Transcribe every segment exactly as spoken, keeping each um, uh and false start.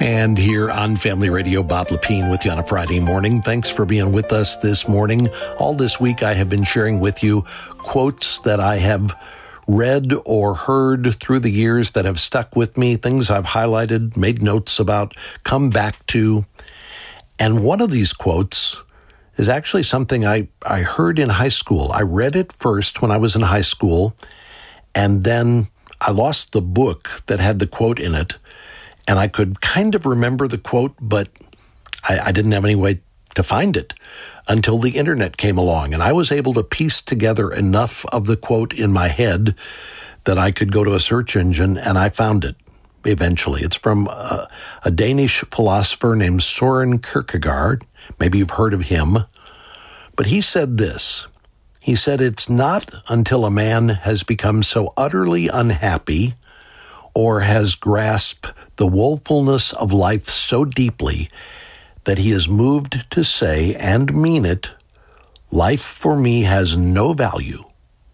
And here on Family Radio, Bob Lepine with you on a Friday morning. Thanks for being with us this morning. All this week, I have been sharing with you quotes that I have read or heard through the years that have stuck with me, things I've highlighted, made notes about, come back to. And one of these quotes is actually something I, I heard in high school. I read it first when I was in high school, and then I lost the book that had the quote in it. And I could kind of remember the quote, but I, I didn't have any way to find it until the internet came along. And I was able to piece together enough of the quote in my head that I could go to a search engine, and I found it eventually. It's from a, a Danish philosopher named Søren Kierkegaard. Maybe you've heard of him. But he said this. He said, "It's not until a man has become so utterly unhappy or has grasped the woefulness of life so deeply that he is moved to say and mean it, 'Life for me has no value.'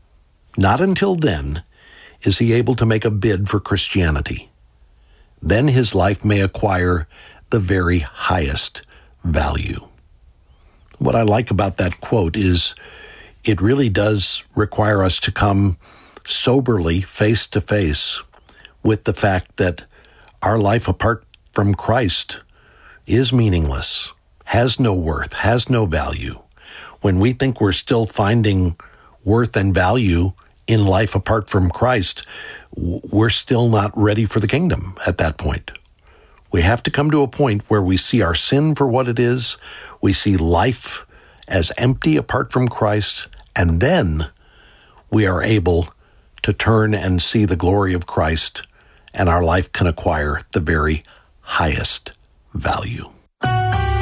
Not until then is he able to make a bid for Christianity. Then his life may acquire the very highest value." What I like about that quote is it really does require us to come soberly face to face with the fact that our life apart from Christ is meaningless, has no worth, has no value. When we think we're still finding worth and value in life apart from Christ, we're still not ready for the kingdom at that point. We have to come to a point where we see our sin for what it is, we see life as empty apart from Christ, and then we are able to turn and see the glory of Christ, and our life can acquire the very highest value.